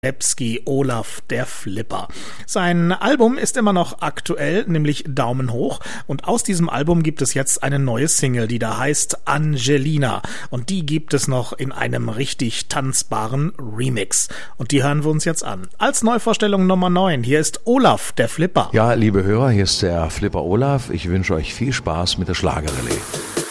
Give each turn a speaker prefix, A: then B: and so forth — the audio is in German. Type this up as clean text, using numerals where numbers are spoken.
A: Lepski, Olaf, der Flipper. Sein Album ist immer noch aktuell, nämlich Daumen hoch. Und aus diesem Album gibt es jetzt eine neue Single, die da heißt Angelina. Und die gibt es noch in einem richtig tanzbaren Remix. Und die hören wir uns jetzt an. Als Neuvorstellung Nummer 9. Hier ist Olaf, der Flipper.
B: Ja, liebe Hörer, hier ist der Flipper Olaf. Ich wünsche euch viel Spaß mit der Schlagerrallye.